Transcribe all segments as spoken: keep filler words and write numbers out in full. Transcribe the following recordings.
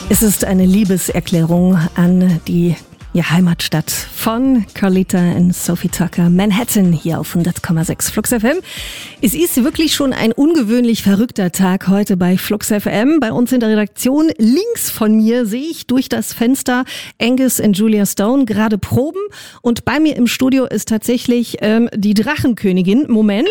Es ist eine Liebeserklärung an die ja, Heimatstadt von Carlita und Sophie Tucker, Manhattan, hier auf hundert Komma sechs Flux F M. Es ist wirklich schon ein ungewöhnlich verrückter Tag heute bei Flux F M. Bei uns in der Redaktion links von mir sehe ich durch das Fenster Angus und Julia Stone gerade proben. Und bei mir im Studio ist tatsächlich ähm, die Drachenkönigin. Moment.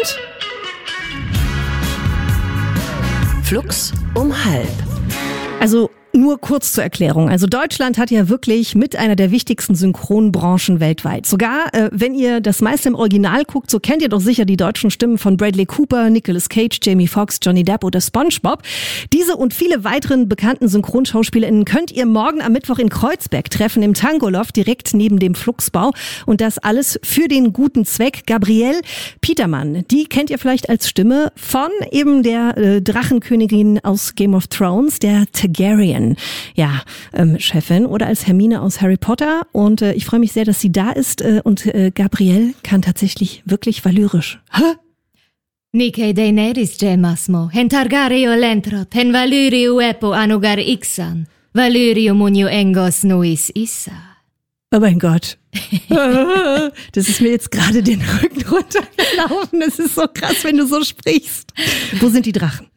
Flux um halb. Also nur kurz zur Erklärung. Also Deutschland hat ja wirklich mit einer der wichtigsten Synchronbranchen weltweit. Sogar, äh, wenn ihr das meiste im Original guckt, so kennt ihr doch sicher die deutschen Stimmen von Bradley Cooper, Nicolas Cage, Jamie Foxx, Johnny Depp oder SpongeBob. Diese und viele weiteren bekannten SynchronschauspielerInnen könnt ihr morgen am Mittwoch in Kreuzberg treffen, im Tango-Loft, direkt neben dem Fluxbau. Und das alles für den guten Zweck. Gabrielle Petermann, die kennt ihr vielleicht als Stimme von eben der äh, Drachenkönigin aus Game of Thrones, der Targaryen. Ja, ähm, Chefin oder als Hermine aus Harry Potter und äh, ich freue mich sehr, dass sie da ist äh, und äh, Gabrielle kann tatsächlich wirklich valyrisch. Hä? Nike Daenerys Gemasmo, hen Targaryen lentrot, hen Valyrio epo anugar ixan, Valyrio munio engos nuis issa. Oh mein Gott. Das ist mir jetzt gerade den Rücken runtergelaufen. Das ist so krass, wenn du so sprichst. Wo sind die Drachen?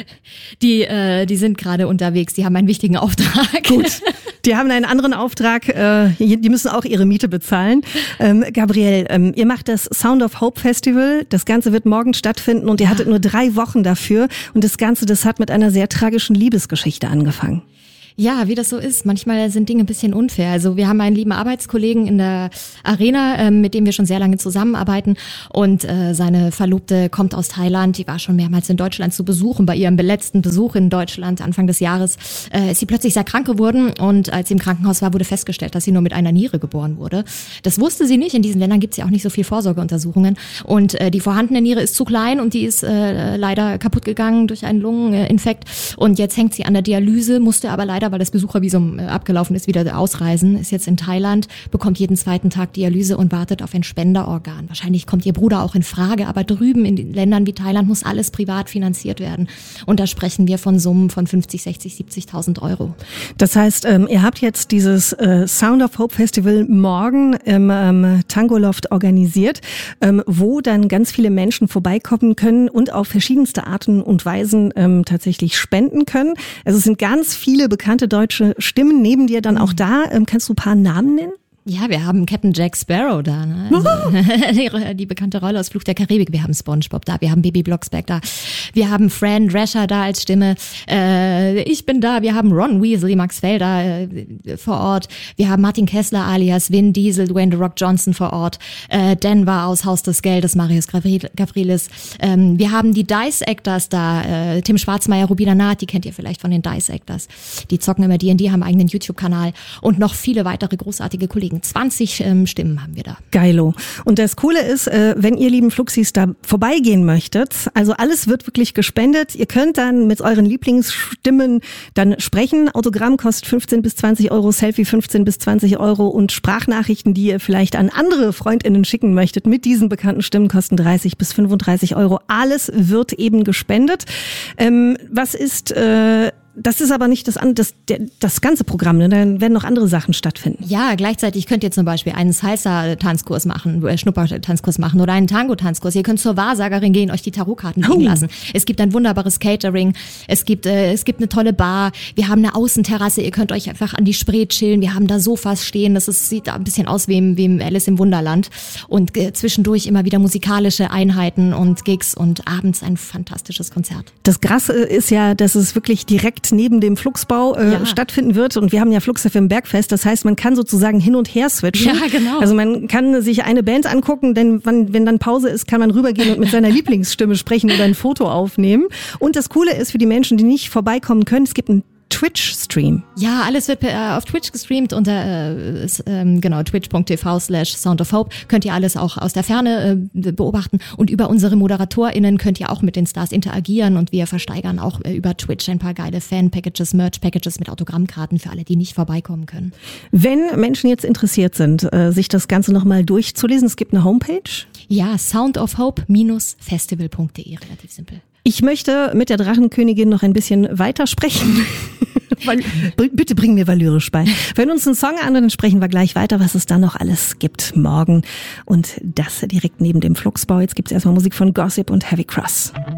Die, äh, die sind gerade unterwegs. Die haben einen wichtigen Auftrag. Gut. Die haben einen anderen Auftrag. Äh, die müssen auch ihre Miete bezahlen. Ähm, Gabrielle, ähm, ihr macht das Sound of Hope Festival. Das Ganze wird morgen stattfinden und ihr hattet nur drei Wochen dafür. Und das Ganze, das hat mit einer sehr tragischen Liebesgeschichte angefangen. Ja, wie das so ist. Manchmal sind Dinge ein bisschen unfair. Also wir haben einen lieben Arbeitskollegen in der Arena, ähm, mit dem wir schon sehr lange zusammenarbeiten. Und äh, seine Verlobte kommt aus Thailand. Die war schon mehrmals in Deutschland zu besuchen. Bei ihrem letzten Besuch in Deutschland Anfang des Jahres äh, ist sie plötzlich sehr krank geworden. Und als sie im Krankenhaus war, wurde festgestellt, dass sie nur mit einer Niere geboren wurde. Das wusste sie nicht. In diesen Ländern gibt es ja auch nicht so viel Vorsorgeuntersuchungen. Und äh, die vorhandene Niere ist zu klein und die ist äh, leider kaputt gegangen durch einen Lungeninfekt. Und jetzt hängt sie an der Dialyse, musste aber leider, weil das Besuchervisum abgelaufen ist, wieder ausreisen, ist jetzt in Thailand, bekommt jeden zweiten Tag Dialyse und wartet auf ein Spenderorgan. Wahrscheinlich kommt ihr Bruder auch in Frage, aber drüben in den Ländern wie Thailand muss alles privat finanziert werden. Und da sprechen wir von Summen von fünfzig, sechzig, siebzigtausend Euro. Das heißt, ähm, ihr habt jetzt dieses äh, Sound of Hope Festival morgen im ähm, Tango-Loft organisiert, ähm, wo dann ganz viele Menschen vorbeikommen können und auf verschiedenste Arten und Weisen ähm, tatsächlich spenden können. Also es sind ganz viele bekannte deutsche Stimmen neben dir dann auch da. Ähm, kannst du ein paar Namen nennen? Ja, wir haben Captain Jack Sparrow da, ne? Also, die, die bekannte Rolle aus Fluch der Karibik. Wir haben SpongeBob da, wir haben Baby Blocksberg da, wir haben Fran Drescher da als Stimme, äh, ich bin da, wir haben Ron Weasley, Max Felder äh, vor Ort, wir haben Martin Kessler alias Vin Diesel, Dwayne The Rock Johnson vor Ort, äh, Denver aus Haus des Geldes, Marius Gavrilis, ähm, wir haben die Dice Actors da, äh, Tim Schwarzmeier, Rubina Naht, die kennt ihr vielleicht von den Dice Actors, die zocken immer D und D, haben einen eigenen YouTube-Kanal und noch viele weitere großartige Kollegen. zwanzig ähm, Stimmen haben wir da. Geilo. Und das Coole ist, äh, wenn ihr lieben Fluxis da vorbeigehen möchtet, also alles wird wirklich gespendet. Ihr könnt dann mit euren Lieblingsstimmen dann sprechen. Autogramm kostet fünfzehn bis zwanzig Euro, Selfie fünfzehn bis zwanzig Euro und Sprachnachrichten, die ihr vielleicht an andere FreundInnen schicken möchtet, mit diesen bekannten Stimmen kosten dreißig bis fünfunddreißig Euro. Alles wird eben gespendet. Ähm, was ist... Äh, Das ist aber nicht das, das, das ganze Programm, ne? Dann werden noch andere Sachen stattfinden. Ja, gleichzeitig könnt ihr zum Beispiel einen Salsa-Tanzkurs machen, Schnuppertanzkurs machen oder einen Tango-Tanzkurs. Ihr könnt zur Wahrsagerin gehen, euch die Tarotkarten legen oh. lassen. Es gibt ein wunderbares Catering, es gibt äh, es gibt eine tolle Bar, wir haben eine Außenterrasse, ihr könnt euch einfach an die Spree chillen, wir haben da Sofas stehen, das ist, sieht ein bisschen aus wie im, wie im Alice im Wunderland und äh, zwischendurch immer wieder musikalische Einheiten und Gigs und abends ein fantastisches Konzert. Das Krasse ist ja, dass es wirklich direkt neben dem Fluxbau äh, ja. stattfinden wird und wir haben ja Flux F M Bergfest, das heißt, man kann sozusagen hin und her switchen. Ja, genau. Also man kann sich eine Band angucken, denn wenn, wenn dann Pause ist, kann man rübergehen und mit seiner Lieblingsstimme sprechen oder ein Foto aufnehmen. Und das Coole ist für die Menschen, die nicht vorbeikommen können, es gibt ein Twitch-Stream. Ja, alles wird äh, auf Twitch gestreamt unter äh, äh, genau twitch.tv slash Sound of Hope. Könnt ihr alles auch aus der Ferne äh, beobachten und über unsere ModeratorInnen könnt ihr auch mit den Stars interagieren und wir versteigern auch äh, über Twitch ein paar geile Fan-Packages, Merch-Packages mit Autogrammkarten für alle, die nicht vorbeikommen können. Wenn Menschen jetzt interessiert sind, äh, sich das Ganze nochmal durchzulesen, es gibt eine Homepage? Ja, sound of hope festival punkt de, relativ simpel. Ich möchte mit der Drachenkönigin noch ein bisschen weiter sprechen. Bitte bring mir Valyrisch bei. Wir hören uns einen Song an und dann sprechen wir gleich weiter, was es da noch alles gibt morgen. Und das direkt neben dem Fluxbau. Jetzt gibt es erstmal Musik von Gossip und Heavy Cross.